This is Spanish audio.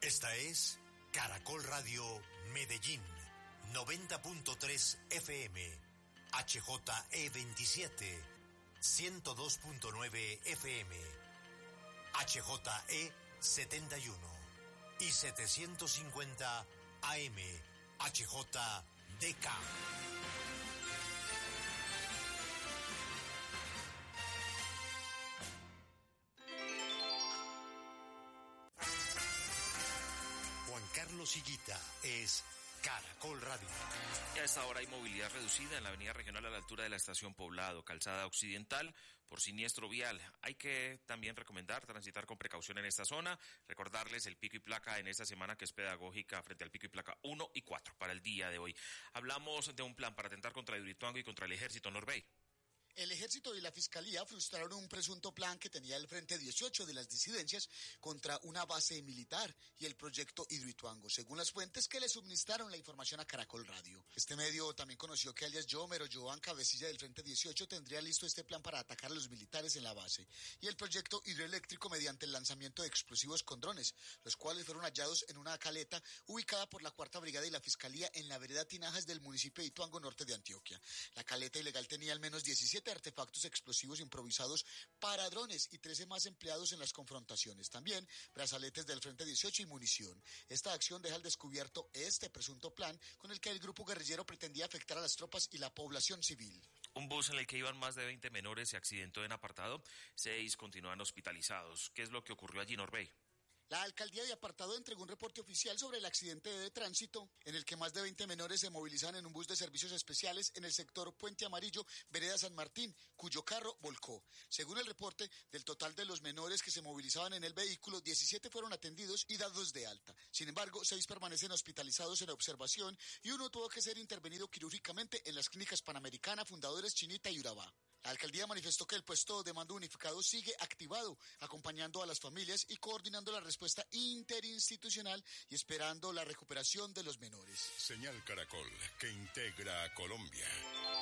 Esta es Caracol Radio Medellín, 90.3 FM, HJE27, 102.9 FM, HJE71 y 750 AM, HJDK. Juan Carlos Higuita es Caracol Radio. Y a esta hora hay movilidad reducida en la avenida regional a la altura de la estación Poblado, calzada occidental, por siniestro vial. Hay que también recomendar transitar con precaución en esta zona, recordarles el pico y placa en esta semana que es pedagógica frente al pico y placa 1 y 4 para el día de hoy. Hablamos de un plan para atentar contra Hidroituango y contra el ejército Norbey. El ejército y la fiscalía frustraron un presunto plan que tenía el Frente 18 de las disidencias contra una base militar y el proyecto Hidroituango, según las fuentes que le suministraron la información a Caracol Radio. Este medio también conoció que alias Yomer o Joan, cabecilla del Frente 18, tendría listo este plan para atacar a los militares en la base y el proyecto hidroeléctrico mediante el lanzamiento de explosivos con drones, los cuales fueron hallados en una caleta ubicada por la Cuarta Brigada y la Fiscalía en la vereda Tinajas del municipio de Ituango, norte de Antioquia. La caleta ilegal tenía al menos 17 artefactos explosivos improvisados para drones y 13 más empleados en las confrontaciones. También brazaletes del Frente 18 y munición. Esta acción deja al descubierto este presunto plan con el que el grupo guerrillero pretendía afectar a las tropas y la población civil. Un bus en el que iban más de 20 menores se accidentó en Apartado. 6 continúan hospitalizados. ¿Qué es lo que ocurrió allí, Norbey? La alcaldía de Apartado entregó un reporte oficial sobre el accidente de tránsito en el que más de 20 menores se movilizaban en un bus de servicios especiales en el sector Puente Amarillo, vereda San Martín, cuyo carro volcó. Según el reporte, del total de los menores que se movilizaban en el vehículo, 17 fueron atendidos y dados de alta. Sin embargo, 6 permanecen hospitalizados en observación y uno tuvo que ser intervenido quirúrgicamente en las clínicas Panamericana, Fundadores, Chinita y Urabá. La alcaldía manifestó que el puesto de mando unificado sigue activado, acompañando a las familias y coordinando la respuesta interinstitucional y esperando la recuperación de los menores. Señal Caracol, que integra a Colombia.